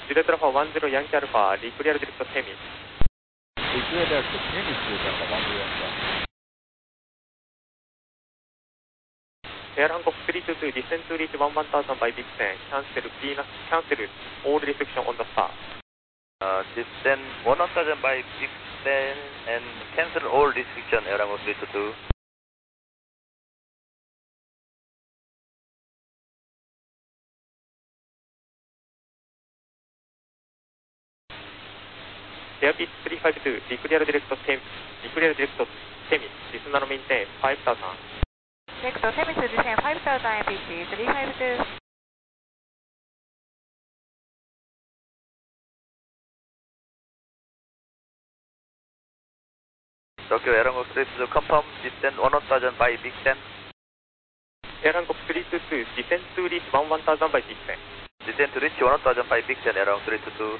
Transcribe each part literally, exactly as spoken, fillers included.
Juliet Alpha one zero Yankee Alpha, declare direct Temis. Declare direct Temis, Juliet Alpha one zero Yankee Alpha. Air Hancock three two two, descend to reach one one thousand by Vixen, cancel Venus, cancel all reflection on the star. Uh, descend one thousand by Vixen and cancel all restriction, Air Hancock three two two. Airpeace three five two, declare direct Temis, declare direct Temis, listener maintain five thousand. Direct Temis, descend five thousand, Airpeace three five two. Tokyo Air Hancock three two two, confirm descend one thousand by Vixen. Air Hancock three two two, descend to reach one one thousand by Vixen. Descend to reach one thousand by Vixen, Air Hancock three two two.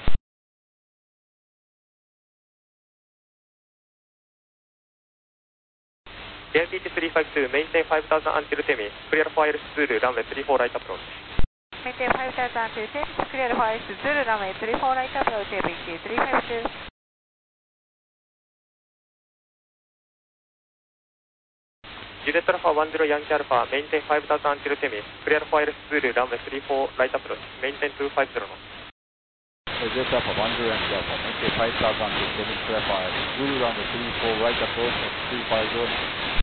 Airpeace three five two, maintain five thousand until Temis, clear for Iris Zulu, runway three four right approach. Maintain five thousand until Temis, clear for Iris Zulu, runway three four right approach, Airpeace three five two. Juliet Alpha one zero Yankee Alpha, maintain five thousand until Temis, clear for Iris Zulu, runway three four right approach, maintain two five zero knots. Juliet Alpha one zero Yankee Alpha, maintain five thousand until Temis, clear for Iris Zulu, runway three four right approach and two five zero knots.